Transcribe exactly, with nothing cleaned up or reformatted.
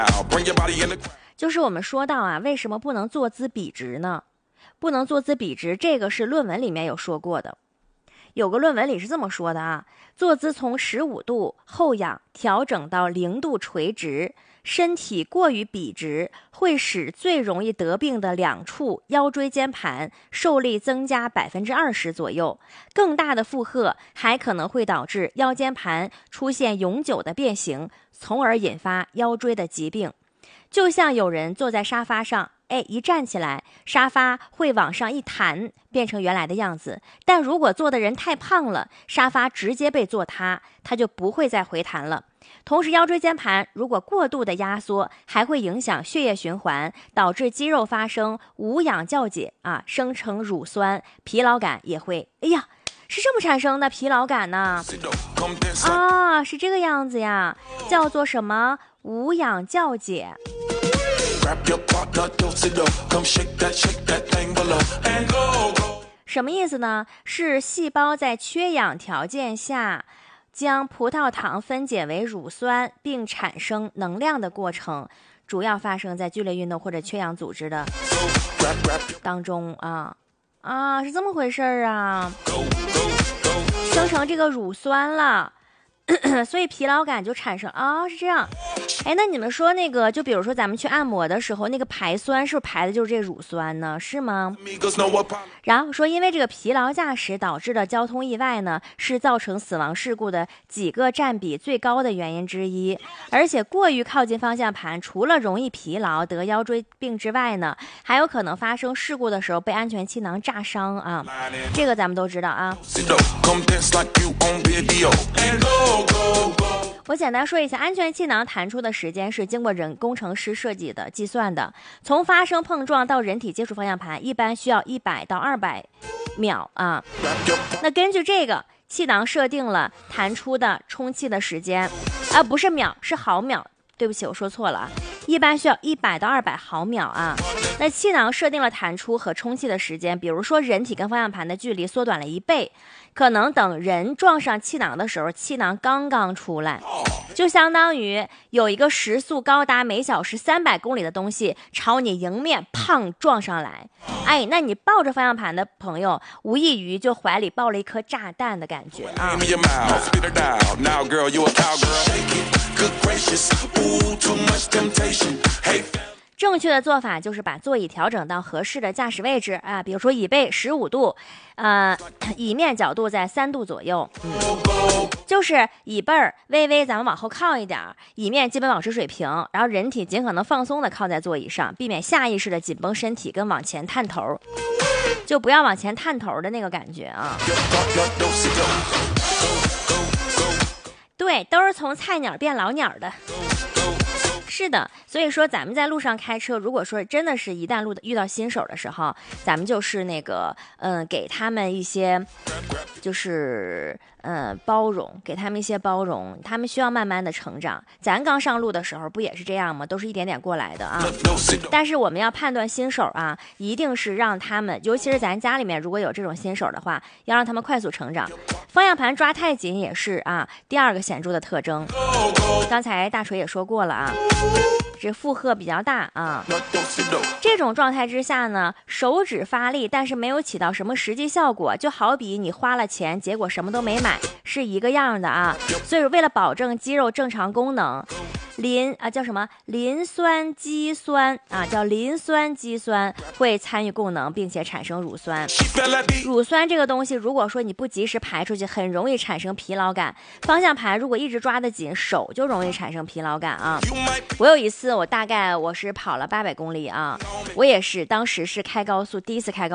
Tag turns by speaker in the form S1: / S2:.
S1: 就是我们说到啊，为什么不能坐姿笔直呢？不能坐姿笔直，这个是论文里面有说过的。有个论文里是这么说的啊，坐姿从十五度后仰调整到零度垂直，身体过于笔直会使最容易得病的两处腰椎间盘受力增加百分之二十左右，更大的负荷还可能会导致腰间盘出现永久的变形，从而引发腰椎的疾病。就像有人坐在沙发上，哎，一站起来，沙发会往上一弹，变成原来的样子。但如果坐的人太胖了，沙发直接被坐塌，它就不会再回弹了。同时，腰椎间盘如果过度的压缩，还会影响血液循环，导致肌肉发生无氧酵解啊，生成乳酸，疲劳感也会，哎呀，是这么产生的疲劳感呢？啊，是这个样子呀，叫做什么？无氧酵解。什么意思呢？是细胞在缺氧条件下将葡萄糖分解为乳酸并产生能量的过程，主要发生在剧烈运动或者缺氧组织的当中啊啊，是这么回事儿啊，生成这个乳酸了。所以疲劳感就产生啊、哦，是这样。哎，那你们说那个，就比如说咱们去按摩的时候，那个排酸是不是排的就是这乳酸呢？是吗？然后说，因为这个疲劳驾驶导致的交通意外呢，是造成死亡事故的几个占比最高的原因之一。而且过于靠近方向盘，除了容易疲劳、得腰椎病之外呢，还有可能发生事故的时候被安全气囊炸伤啊。这个咱们都知道啊。我简单说一下，安全气囊弹出的时间是经过人工程师设计的、计算的。从发生碰撞到人体接触方向盘，一般需要一百到二百秒啊。那根据这个，气囊设定了弹出的充气的时间，啊，不是秒，是毫秒。对不起，我说错了啊。一般需要一百到二百毫秒啊。那气囊设定了弹出和充气的时间，比如说人体跟方向盘的距离缩短了一倍，可能等人撞上气囊的时候，气囊刚刚出来，就相当于有一个时速高达每小时三百公里的东西朝你迎面砰撞上来。哎，那你抱着方向盘的朋友，无异于就怀里抱了一颗炸弹的感觉啊。正确的做法就是把座椅调整到合适的驾驶位置啊，比如说椅背十五度，呃，椅面角度在三度左右，嗯，就是椅背儿微微咱们往后靠一点，椅面基本保持水平，然后人体尽可能放松的靠在座椅上，避免下意识的紧绷身体跟往前探头，就不要往前探头的那个感觉啊。对，都是从菜鸟变老鸟的。是的，所以说咱们在路上开车，如果说真的是一旦路遇到新手的时候，咱们就是那个嗯，给他们一些就是嗯包容，给他们一些包容，他们需要慢慢的成长。咱刚上路的时候不也是这样吗？都是一点点过来的啊。但是我们要判断新手啊，一定是让他们，尤其是咱家里面如果有这种新手的话，要让他们快速成长。方向盘抓太紧也是啊，第二个显著的特征。刚才大锤也说过了啊，这负荷比较大啊。这种状态之下呢，手指发力，但是没有起到什么实际效果，就好比你花了钱，结果什么都没买，是一个样的啊。所以为了保证肌肉正常功能，磷啊叫什么磷酸肌酸啊，叫磷酸肌酸会参与供能，并且产生乳酸。乳酸这个东西，如果说你不及时排出去，很容易产生疲劳感。方向盘如果一直抓得紧，手就容易产生疲劳感啊。我有一次，我大概我是跑了八百公里啊，我也是当时是开高速，第一次开高速。